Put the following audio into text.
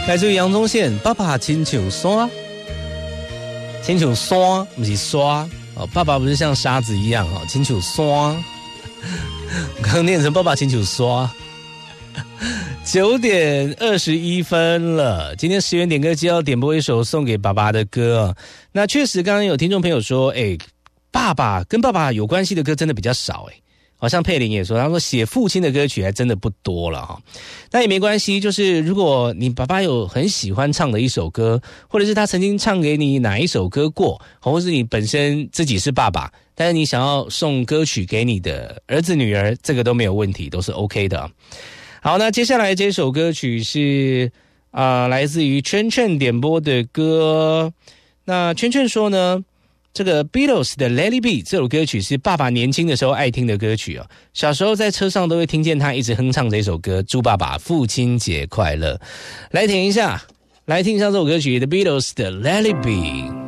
来自于杨宗宪，爸爸亲像山，亲像山不是刷哦，爸爸不是像沙子一样哦，亲像山，刚刚念成爸爸亲像刷。9:21了，今天10元点歌机要点播一首送给爸爸的歌。那确实刚刚有听众朋友说，爸爸跟爸爸有关系的歌真的比较少好像佩玲也说，他说写父亲的歌曲还真的不多了哈。那也没关系，就是如果你爸爸有很喜欢唱的一首歌，或者是他曾经唱给你哪一首歌过，或是你本身自己是爸爸，但是你想要送歌曲给你的儿子女儿，这个都没有问题，都是 OK 的。好，那接下来这首歌曲是来自于圈圈点播的歌。那圈圈说呢，这个 Beatles 的 Let It Be 这首歌曲是爸爸年轻的时候爱听的歌曲哦，小时候在车上都会听见他一直哼唱这首歌，祝爸爸父亲节快乐。来听一下这首歌曲 The Beatles 的 Let It Be。